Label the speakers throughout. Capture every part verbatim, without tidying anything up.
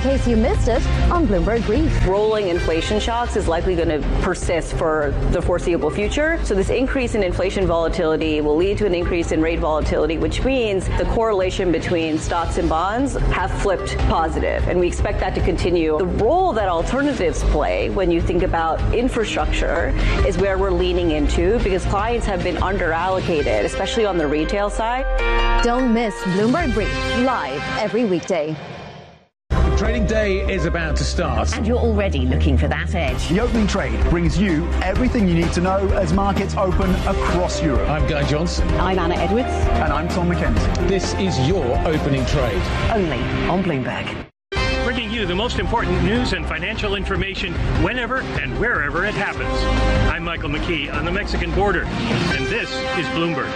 Speaker 1: case you missed it on Bloomberg Brief.
Speaker 2: Rolling inflation shocks is likely going to persist for the foreseeable future. So this increase in inflation volatility will lead to an increase in rate volatility, which means the correlation between stocks and bonds have flipped positive. And we expect that to continue. The role that alternatives play when you think about infrastructure is where we're leaning into, because clients have been underallocated, especially on the retail side.
Speaker 1: Don't miss Bloomberg Brief live every weekday.
Speaker 3: Trading day is about to start.
Speaker 4: And you're already looking for that edge.
Speaker 5: The Opening Trade brings you everything you need to know as markets open across Europe.
Speaker 3: I'm Guy Johnson.
Speaker 4: I'm Anna Edwards.
Speaker 5: And I'm Tom McKenzie.
Speaker 3: This is your Opening Trade.
Speaker 4: Only on Bloomberg.
Speaker 6: Bringing you the most important news and financial information whenever and wherever it happens. I'm Michael McKee on the Mexican border, and this is Bloomberg.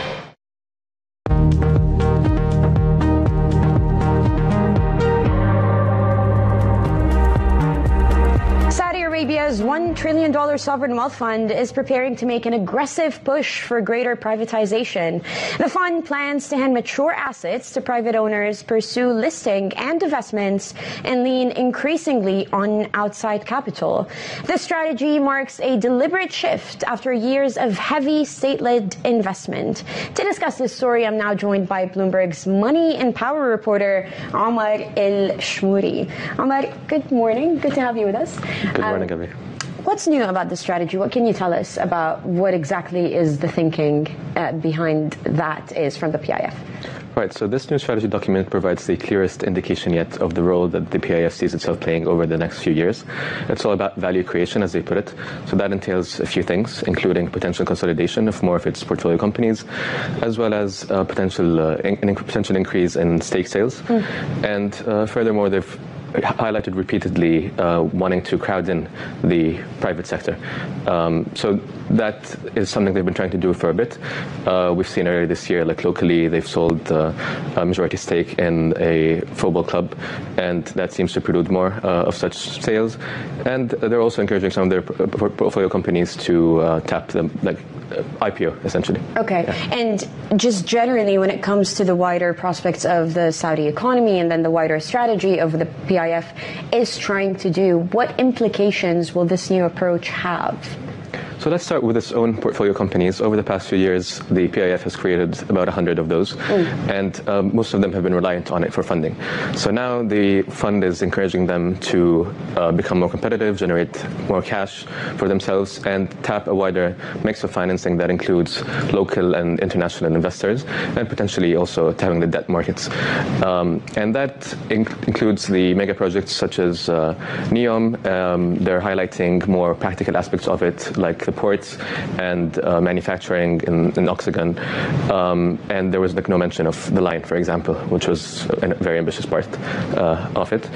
Speaker 7: Saudi Arabia's one trillion dollars sovereign wealth fund is preparing to make an aggressive push for greater privatization. The fund plans to hand mature assets to private owners, pursue listing and divestments, and lean increasingly on outside capital. This strategy marks a deliberate shift after years of heavy state-led investment. To discuss this story, I'm now joined by Bloomberg's Money and Power reporter, Omar El-Shmouri. Omar, good morning. Good to have you with us.
Speaker 8: Good morning, Gabi. Um,
Speaker 7: what's new about the strategy? What can you tell us about what exactly is the thinking uh, behind that is from the P I F?
Speaker 8: Right, so this new strategy document provides the clearest indication yet of the role that the P I F sees itself playing over the next few years. It's all about value creation, as they put it. So that entails a few things, including potential consolidation of more of its portfolio companies, as well as uh, potential, uh, in, potential increase in stake sales. Mm. And uh, furthermore, they've highlighted repeatedly uh, wanting to crowd in the private sector. Um, so that is something they've been trying to do for a bit. Uh, we've seen earlier this year, like locally, they've sold uh, a majority stake in a football club, and that seems to preclude more uh, of such sales. And they're also encouraging some of their portfolio companies to uh, tap them, like uh, I P O, essentially.
Speaker 7: Okay. Yeah. And just generally, when it comes to the wider prospects of the Saudi economy and then the wider strategy of the P I F is trying to do, what implications will this new approach have?
Speaker 8: So let's start with its own portfolio companies. Over the past few years, the P I F has created about one hundred of those, mm. and um, most of them have been reliant on it for funding. So now the fund is encouraging them to uh, become more competitive, generate more cash for themselves, and tap a wider mix of financing that includes local and international investors, and potentially also tapping the debt markets. Um, and that inc- includes the mega projects such as uh, NEOM. Um, they're highlighting more practical aspects of it, like the ports and uh, manufacturing in, in Oxagon. Um, and there was like no mention of the line, for example, which was a very ambitious part uh, of it.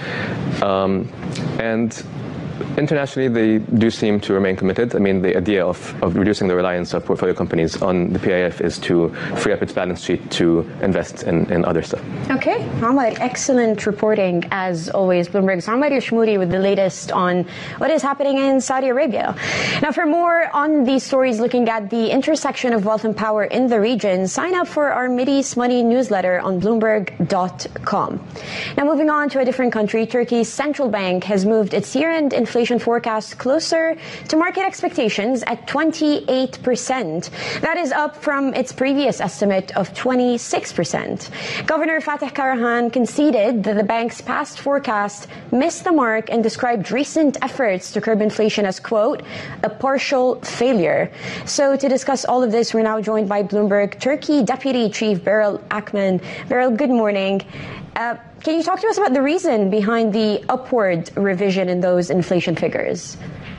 Speaker 8: Um, and internationally, they do seem to remain committed. I mean, the idea of, of reducing the reliance of portfolio companies on the P I F is to free up its balance sheet to invest in, in other stuff.
Speaker 7: Okay. Omar, excellent reporting, as always. Bloomberg's Omar El-Shmouri with the latest on what is happening in Saudi Arabia. Now, for more on these stories looking at the intersection of wealth and power in the region, sign up for our Mideast Money newsletter on Bloomberg dot com. Now, moving on to a different country, Turkey's central bank has moved its year-end inflation forecast closer to market expectations at twenty-eight percent. That is up from its previous estimate of twenty-six percent. Governor Fatih Karahan conceded that the bank's past forecast missed the mark and described recent efforts to curb inflation as, quote, a partial failure. So to discuss all of this, we're now joined by Bloomberg Turkey Deputy Chief Beryl Akman. Beryl, good morning. Uh, Can you talk to us about the reason behind the upward revision in those inflation figures?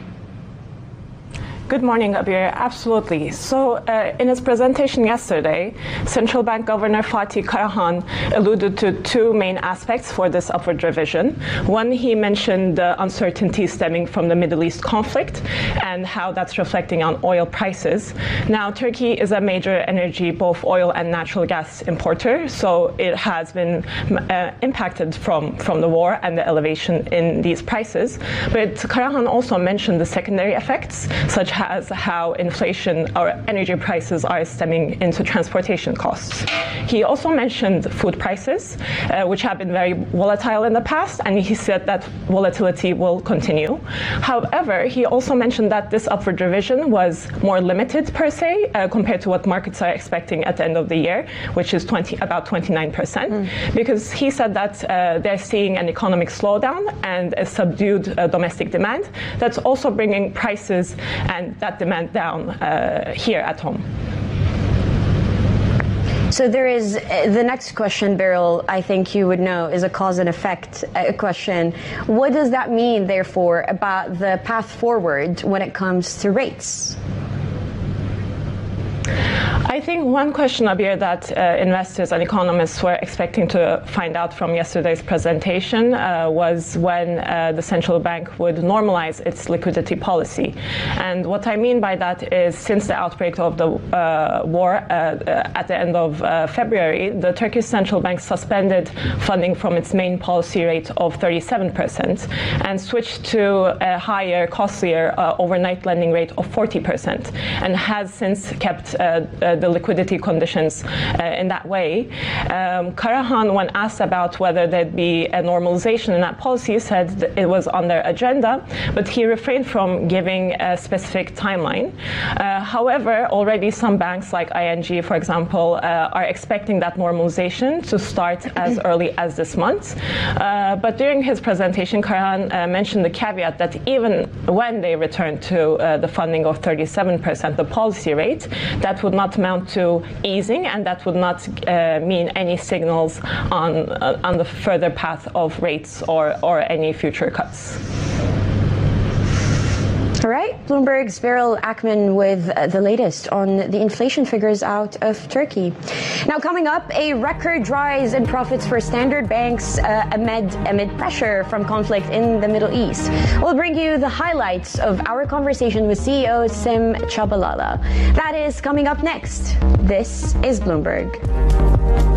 Speaker 9: Good morning, Abir. Absolutely. So uh, in his presentation yesterday, Central Bank Governor Fatih Karahan alluded to two main aspects for this upward revision. One, he mentioned the uncertainty stemming from the Middle East conflict and how that's reflecting on oil prices. Now, Turkey is a major energy, both oil and natural gas importer, so it has been uh, impacted from, from the war and the elevation in these prices. But Karahan also mentioned the secondary effects, such has how inflation or energy prices are stemming into transportation costs. He also mentioned food prices, uh, which have been very volatile in the past, and he said that volatility will continue. However, he also mentioned that this upward revision was more limited per se uh, compared to what markets are expecting at the end of the year, which is twenty, about twenty-nine percent, mm. because he said that uh, they're seeing an economic slowdown and a subdued uh, domestic demand that's also bringing prices and that demand down uh, here at home.
Speaker 7: So there is uh, the next question, Beryl, I think you would know, is a cause and effect uh, question. What does that mean, therefore, about the path forward when it comes to rates?
Speaker 9: I think one question, Abir, that uh, investors and economists were expecting to find out from yesterday's presentation uh, was when uh, the central bank would normalize its liquidity policy. And what I mean by that is, since the outbreak of the uh, war uh, uh, at the end of uh, February, the Turkish central bank suspended funding from its main policy rate of thirty-seven percent and switched to a higher, costlier uh, overnight lending rate of forty percent, and has since kept uh, uh, the liquidity conditions uh, in that way. Um, Karahan, when asked about whether there'd be a normalization in that policy, said that it was on their agenda, but he refrained from giving a specific timeline. Uh, however, already some banks like I N G, for example, uh, are expecting that normalization to start as early as this month. Uh, but during his presentation, Karahan uh, mentioned the caveat that even when they return to uh, the funding of thirty-seven percent, the policy rate, that would not amount to easing, and that would not uh, mean any signals on uh, on the further path of rates or, or any future cuts.
Speaker 7: All right, Bloomberg's Beryl Akman with uh, the latest on the inflation figures out of Turkey. Now, coming up, a record rise in profits for standard banks uh, amid, amid pressure from conflict in the Middle East. We'll bring you the highlights of our conversation with C E O Sim Chabalala. That is coming up next. This is Bloomberg.